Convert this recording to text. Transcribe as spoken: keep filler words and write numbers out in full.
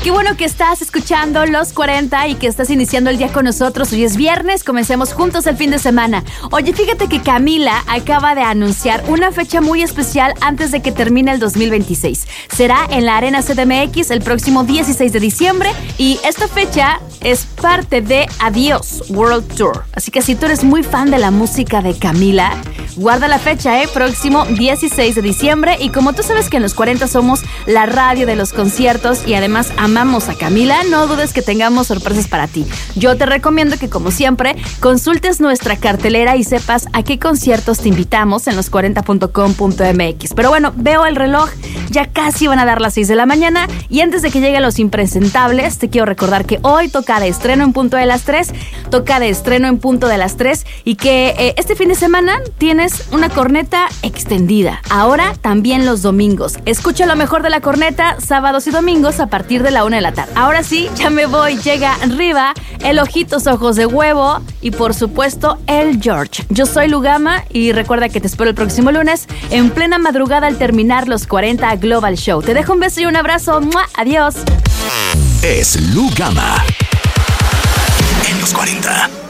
Qué bueno que estás escuchando Los cuarenta y que estás iniciando el día con nosotros. Hoy es viernes, comencemos juntos el fin de semana. Oye, fíjate que Camila acaba de anunciar una fecha muy especial antes de que termine el dos mil veintiséis. Será en la Arena C D M X el próximo dieciséis de diciembre y esta fecha es parte de Adiós World Tour. Así que si tú eres muy fan de la música de Camila, guarda la fecha, ¿eh? Próximo dieciséis de diciembre. Y como tú sabes que en Los cuarenta somos la radio de los conciertos y además amamos a Camila, no dudes que tengamos sorpresas para ti. Yo te recomiendo que, como siempre, consultes nuestra cartelera y sepas a qué conciertos te invitamos en los cuarenta punto com punto m x. Pero bueno, veo el reloj, ya casi van a dar las seis de la mañana y antes de que lleguen los impresentables, te quiero recordar que hoy toca de estreno en punto de las tres, toca de estreno en punto de las tres y que eh, este fin de semana tienes una corneta extendida. Ahora también los domingos. Escucha lo mejor de la corneta sábados y domingos a partir de la una de la tarde. Ahora sí, ya me voy. Llega Riva, el Ojitos Ojos de Huevo y por supuesto el George. Yo soy Lugama y recuerda que te espero el próximo lunes en plena madrugada al terminar Los cuarenta Global Show. Te dejo un beso y un abrazo. ¡Mua! Adiós. Es Lugama en Los cuarenta.